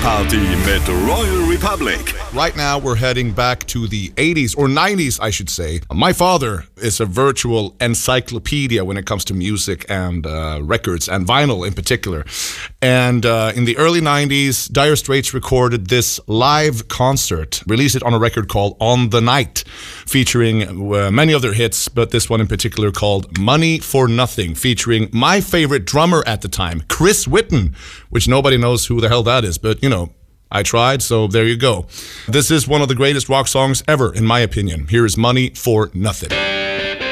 Party mit Royal Republic. Right now, we're heading back to the 80s, or 90s, I should say. My father is a virtual encyclopedia when it comes to music and records, and vinyl in particular. And in the early 90s, Dire Straits recorded this live concert, released it on a record called On the Night, featuring many of their hits, but this one in particular called Money for Nothing, featuring my favorite drummer at the time, Chris Whitten, which nobody knows who the hell that is, but, you know, I tried, so there you go. This is one of the greatest rock songs ever, in my opinion. Here is Money for Nothing.